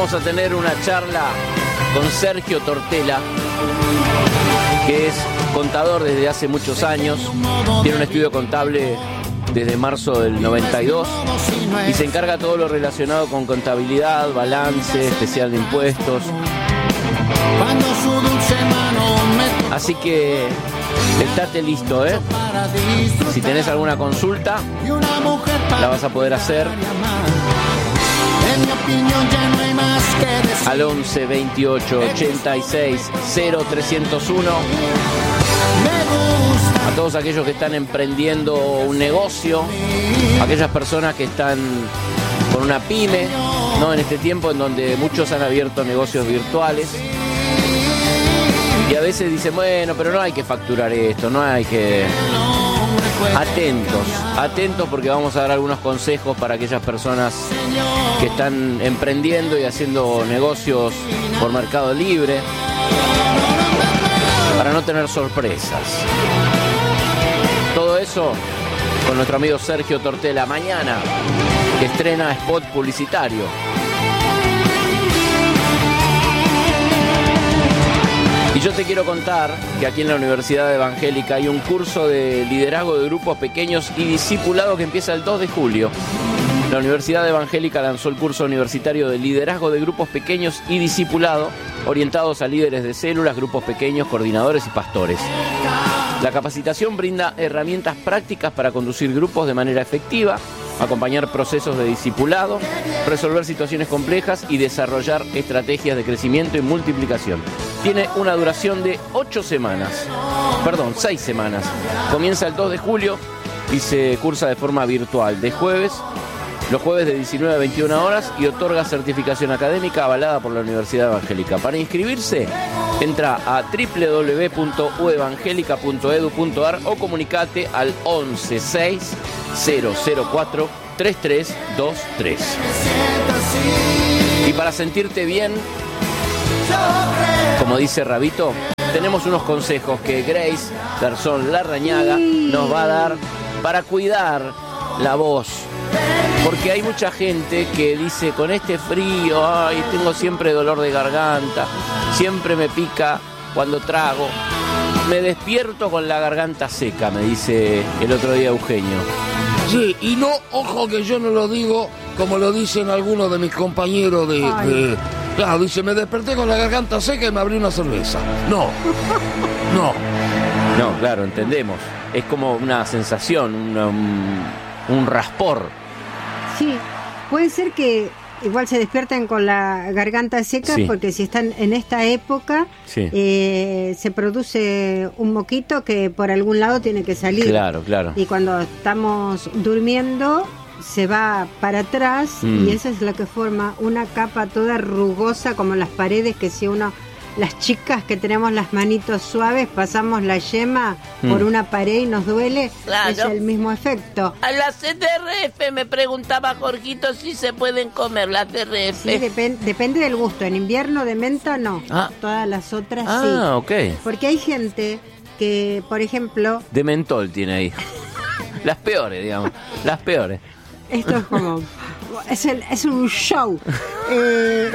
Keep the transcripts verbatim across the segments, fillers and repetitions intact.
vamos a tener una charla con Sergio Tortela, que es contador desde hace muchos años, tiene un estudio contable desde marzo del noventa y dos y se encarga de todo lo relacionado con contabilidad, balance, especial de impuestos. Así que estate listo, ¿eh? Si tenés alguna consulta, la vas a poder hacer al once veintiocho ochenta y seis cero trescientos uno. A todos aquellos que están emprendiendo un negocio, aquellas personas que están con una pyme, ¿no? En este tiempo en donde muchos han abierto negocios virtuales y a veces dicen, bueno, pero no hay que facturar esto, no hay que... Atentos, atentos porque vamos a dar algunos consejos para aquellas personas que están emprendiendo y haciendo negocios por Mercado Libre, para no tener sorpresas. Todo eso con nuestro amigo Sergio Tortela mañana, que estrena spot publicitario. Y yo te quiero contar que aquí en la Universidad Evangélica hay un curso de liderazgo de grupos pequeños y discipulado que empieza el dos de julio. La Universidad Evangélica lanzó el curso universitario de liderazgo de grupos pequeños y discipulado, orientados a líderes de células, grupos pequeños, coordinadores y pastores. La capacitación brinda herramientas prácticas para conducir grupos de manera efectiva, acompañar procesos de discipulado, resolver situaciones complejas y desarrollar estrategias de crecimiento y multiplicación. Tiene una duración de ocho semanas, perdón, seis semanas. Comienza el dos de julio y se cursa de forma virtual, de jueves, los jueves de diecinueve a veintiuna horas, y otorga certificación académica avalada por la Universidad Evangélica. Para inscribirse, entra a doble u doble u doble u punto u evangelica punto e d u punto a r o comunicate al once seis cero cero cuatro tres tres dos tres. Y para sentirte bien, como dice Rabito, tenemos unos consejos que Grace Garzón Larrañaga nos va a dar para cuidar la voz. Porque hay mucha gente que dice, con este frío, ay, tengo siempre dolor de garganta, siempre me pica cuando trago, me despierto con la garganta seca, me dice el otro día Eugenio. Sí, y no, ojo que yo no lo digo como lo dicen algunos de mis compañeros de... de claro, dice, me desperté con la garganta seca y me abrí una cerveza. No, no. No, claro, entendemos. Es como una sensación, una, un, un raspor. Sí, puede ser que igual se despierten con la garganta seca, sí, porque si están en esta época, sí, eh, se produce un moquito que por algún lado tiene que salir. Claro, claro. Y cuando estamos durmiendo se va para atrás, mm. y esa es la que forma una capa toda rugosa como las paredes, que si uno... Las chicas que tenemos las manitos suaves, pasamos la yema mm. por una pared y nos duele, claro, es el mismo efecto. A las C D R F me preguntaba Jorgito si se pueden comer las C D R F. Sí, depend, depende del gusto. En invierno de menta no, ah. todas las otras ah, sí. Ah, ok. Porque hay gente que, por ejemplo... De mentol tiene ahí. Las peores, digamos, las peores. Esto es como... es, el, es un show. eh...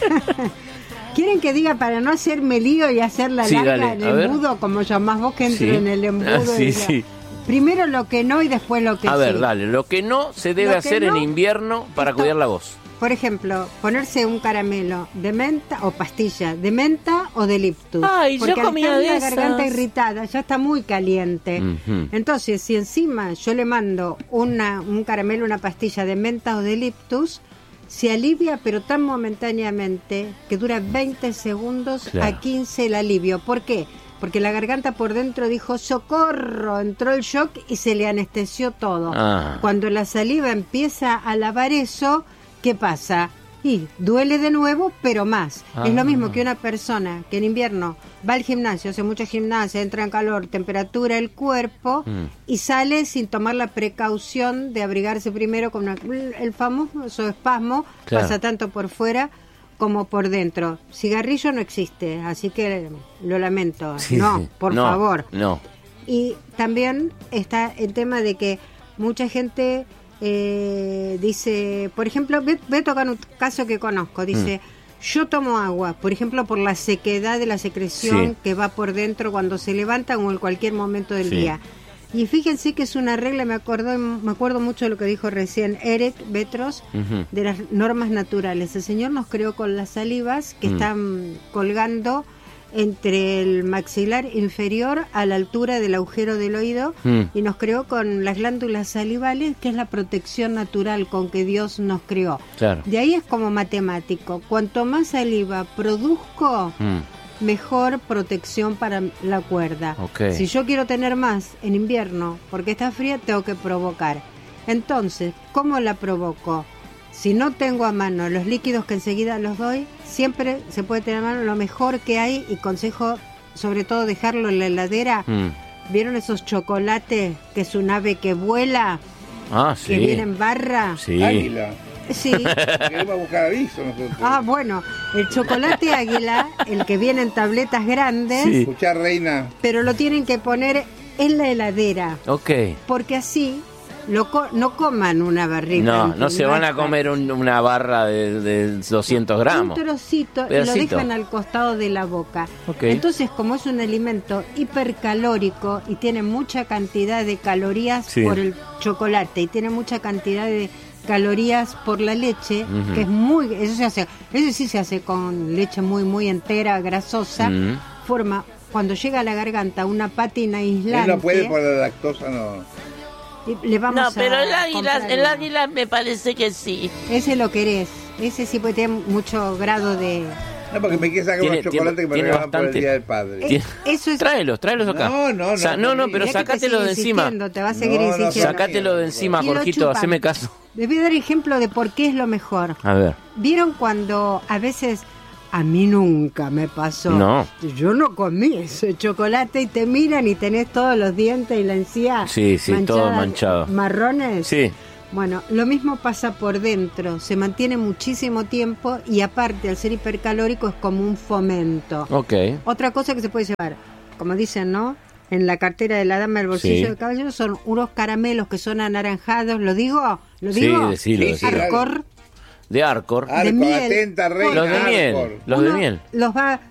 ¿Quieren que diga para no hacerme lío y hacerla sí, larga dale, en el embudo, como llamás vos que entro sí. en el embudo? Ah, sí, sí. Primero lo que no y después lo que a sí. A ver, dale, lo que no se debe hacer no, en invierno para esto, cuidar la voz. Por ejemplo, ponerse un caramelo de menta o pastilla de menta o de eucaliptus. Ay, porque yo comía de esas. La garganta irritada, ya está muy caliente. Uh-huh. Entonces, si encima yo le mando una, un caramelo, una pastilla de menta o de eucaliptus, se alivia, pero tan momentáneamente que dura veinte segundos claro. a quince el alivio. ¿Por qué? Porque la garganta por dentro dijo socorro, entró el shock y se le anestesió todo. Ah. Cuando la saliva empieza a lavar eso, ¿qué pasa? Y duele de nuevo, pero más. Ah. Es lo mismo que una persona que en invierno va al gimnasio, hace mucha gimnasia, entra en calor, temperatura el cuerpo mm. y sale sin tomar la precaución de abrigarse primero con una, el famoso espasmo, claro. pasa tanto por fuera como por dentro. Cigarrillo no existe, así que lo lamento. Sí, no, sí. por no, favor. No. Y también está el tema de que mucha gente... Eh, dice, por ejemplo, voy, voy a tocar un caso que conozco, dice, Yo tomo agua, por ejemplo, por la sequedad de la secreción Sí. que va por dentro cuando se levantan o en cualquier momento del Sí. día. Y fíjense que es una regla, me acuerdo, me acuerdo mucho de lo que dijo recién Eric Betros, Ujú. de las normas naturales. El Señor nos creó con las salivas que Mm. están colgando entre el maxilar inferior a la altura del agujero del oído Mm. y nos creó con las glándulas salivales, que es la protección natural con que Dios nos creó. Claro. De ahí es como matemático. Cuanto más saliva produzco, Mm. mejor protección para la cuerda. Ok. Si yo quiero tener más en invierno, porque está fría, tengo que provocar. Entonces, ¿cómo la provoco? Si no tengo a mano los líquidos que enseguida los doy, siempre se puede tener a mano lo mejor que hay y consejo sobre todo dejarlo en la heladera. Mm. ¿Vieron esos chocolates que es un ave que vuela, Ah, que sí. viene en barra? Sí. Águila. Sí. Queremos buscar aviso nosotros. Ah, bueno, el chocolate águila, el que viene en tabletas grandes, Sí. Escuchar, reina. pero lo tienen que poner en la heladera, Ok. porque así lo co- no coman una barrita. No, no se van a es comer un- una barra de, de doscientos gramos. Un trocito y lo Pedacito. dejan al costado de la boca. Ok. Entonces, como es un alimento hipercalórico y tiene mucha cantidad de calorías Sí. por el chocolate y tiene mucha cantidad de calorías por la leche, Ujú. que es muy, eso se hace, eso sí se hace con leche muy muy entera, grasosa, Mm. forma cuando llega a la garganta una pátina Él aislante. no puede por la lactosa, no. y le vamos No, a pero el águila, comprar el uno. águila me parece que sí. Ese lo querés, ese sí puede tener mucho grado de... No, porque me quiere sacar Tiene- unos chocolates tiene- que me tiene regalaron por el bastante. Día del Padre. Eh, Tiene- Eso es... Tráelos, tráelos acá. No, no, no, Sa- no, no, pero Mirá que te sacátelo sigue de encima. insistiendo, te va a seguir No, no, insistiendo. Sacátelo de encima, Y lo Jorgito, chupan. haceme caso. Les voy a dar ejemplo de por qué es lo mejor. A ver. ¿Vieron cuando a veces, a mí nunca me pasó? No. Yo no comí ese chocolate y te miran y tenés todos los dientes y la encía Sí, sí, todo manchado. marrones? Sí. Bueno, lo mismo pasa por dentro, se mantiene muchísimo tiempo y aparte al ser hipercalórico es como un fomento. Ok. Otra cosa que se puede llevar, como dicen, ¿no? En la cartera de la dama del bolsillo Sí. del caballero son unos caramelos que son anaranjados, ¿lo digo? ¿Lo Sí, digo? decilo, Sí, sí, decilo. Arcor, De Arcor. Arco, miel. atenta, reina. Los de miel. Arcor. Los de uno miel. los va